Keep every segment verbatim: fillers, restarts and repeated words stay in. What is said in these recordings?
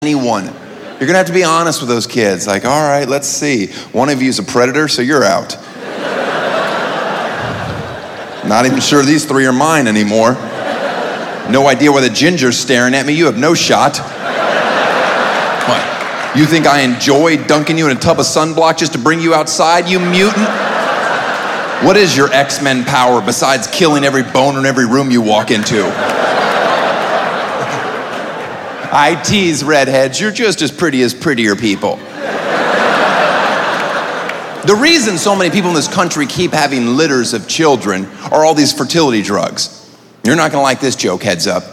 anyone. You're going to have to be honest with those kids. Like, all right, let's see. One of you is a predator, so you're out. Not even sure these three are mine anymore. No idea why the ginger's staring at me. You have no shot. What? You think I enjoy dunking you in a tub of sunblock just to bring you outside, you mutant? What is your X-Men power besides killing every bone in every room you walk into? I tease redheads. You're just as pretty as prettier people. The reason so many people in this country keep having litters of children are all these fertility drugs. You're not gonna like this joke, heads up.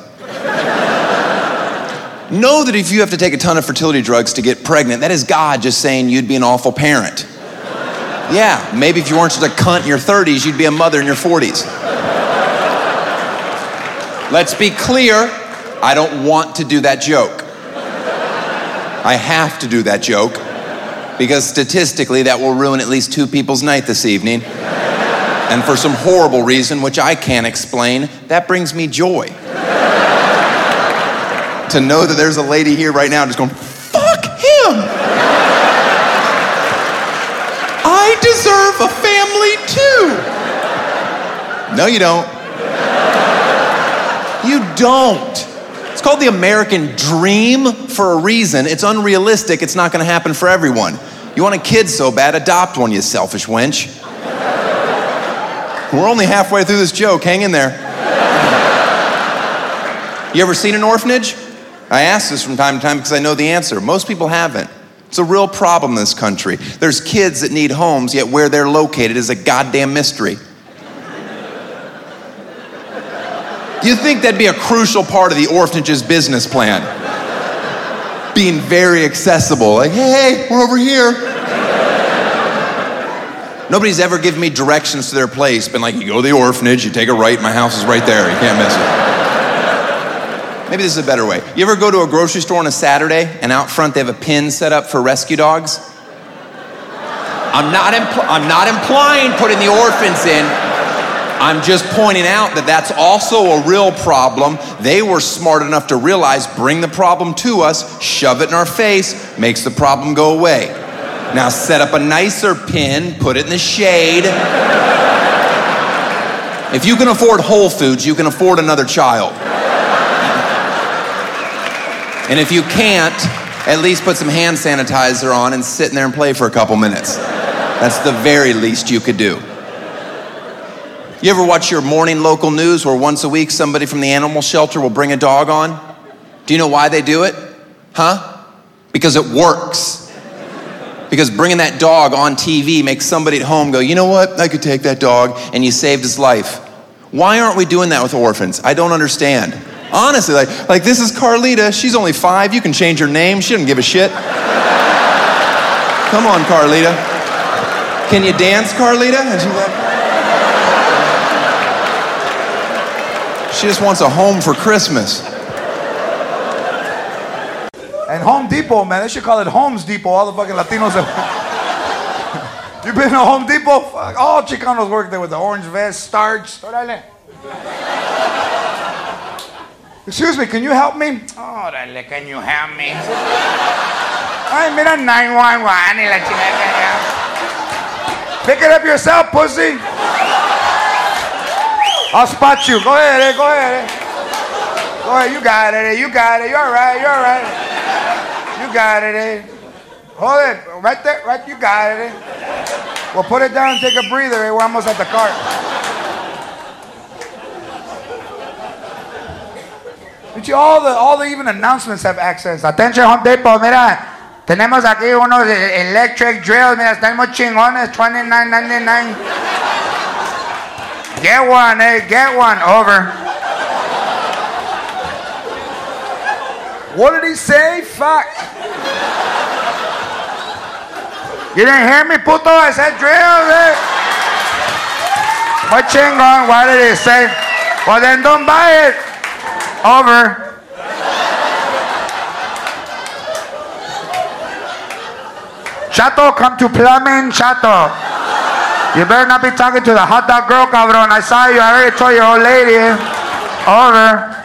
Know that if you have to take a ton of fertility drugs to get pregnant, that is God just saying you'd be an awful parent. Yeah, maybe if you weren't such a cunt in your thirties, you'd be a mother in your forties. Let's be clear, I don't want to do that joke. I have to do that joke because statistically that will ruin at least two people's night this evening. And for some horrible reason, which I can't explain, that brings me joy. To know that there's a lady here right now just going, fuck him. I deserve a family too. No, you don't. You don't. It's called the American dream for a reason. It's unrealistic. It's not going to happen for everyone. You want a kid so bad, adopt one, you selfish wench. We're only halfway through this joke. Hang in there. You ever seen an orphanage? I ask this from time to time because I know the answer. Most people haven't. It's a real problem in this country. There's kids that need homes, yet where they're located is a goddamn mystery. You'd think that'd be a crucial part of the orphanage's business plan. Being very accessible, like, hey, we're over here. Nobody's ever given me directions to their place, been like, you go to the orphanage, you take a right, my house is right there, you can't miss it. Maybe this is a better way. You ever go to a grocery store on a Saturday, and out front they have a pin set up for rescue dogs? I'm not, impl- I'm not implying putting the orphans in. I'm just pointing out that that's also a real problem. They were smart enough to realize, bring the problem to us, shove it in our face, makes the problem go away. Now set up a nicer pin, put it in the shade. If you can afford Whole Foods, you can afford another child. And if you can't, at least put some hand sanitizer on and sit in there and play for a couple minutes. That's the very least you could do. You ever watch your morning local news where once a week somebody from the animal shelter will bring a dog on? Do you know why they do it? Huh? Because it works. Because bringing that dog on T V makes somebody at home go, you know what? I could take that dog, and you saved his life. Why aren't we doing that with orphans? I don't understand. Honestly, like, like this is Carlita. She's only five. You can change her name. She doesn't give a shit. Come on, Carlita. Can you dance, Carlita? And she's like, she just wants a home for Christmas. And Home Depot, man, they should call it Homes Depot. All the fucking Latinos have... You been to Home Depot? Fuck, all Chicanos work there with the orange vest, starch. Excuse me, can you help me? Órale, can you help me? Ay, mira, nine one one y la chingada. Pick it up yourself, pussy. I'll spot you. Go ahead, eh? Go ahead, eh? Go ahead, you got it, eh? You got it. You're all right, you're all right. You got it, eh? Hold it. Right there, right, you got it, eh? Well, put it down and take a breather, eh? We're almost at the cart. Did you, all the, all the even announcements have accents. Attention, Home Depot, mira. Tenemos aquí unos electric drills, mira, están muy chingones, twenty-nine ninety-nine. Get one, eh? Get one. Over. What did he say? Fuck. You didn't hear me, puto? I said drills, eh? What chingon? What did he say? Well, then don't buy it. Over. Chato, come to plumbing, Chato. You better not be talking to the hot dog girl, cabrón. I saw you. I already told your old lady. Over.